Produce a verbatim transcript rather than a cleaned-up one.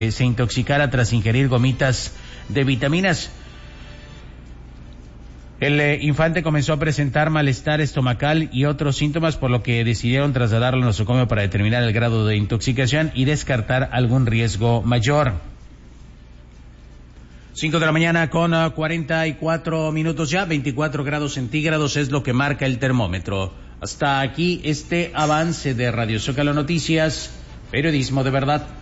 se intoxicara tras ingerir gomitas de vitaminas. El eh, infante comenzó a presentar malestar estomacal y otros síntomas, por lo que decidieron trasladarlo al nosocomio para determinar el grado de intoxicación y descartar algún riesgo mayor. Cinco de la mañana con uh, cuarenta y cuatro minutos ya, veinticuatro grados centígrados es lo que marca el termómetro. Hasta aquí este avance de Radio Zócalo Noticias, periodismo de verdad.